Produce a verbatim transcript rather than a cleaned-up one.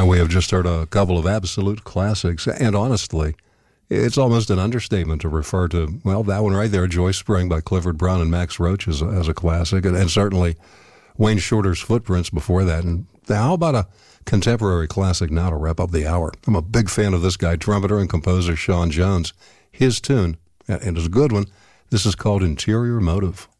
And we have just heard a couple of absolute classics. And honestly, it's almost an understatement to refer to, well, that one right there, Joy Spring by Clifford Brown and Max Roach as a, as a classic. And, and certainly Wayne Shorter's Footprints before that. And how about a contemporary classic now to wrap up the hour? I'm a big fan of this guy, trumpeter and composer Sean Jones. His tune, and it's a good one, this is called Interior Motive.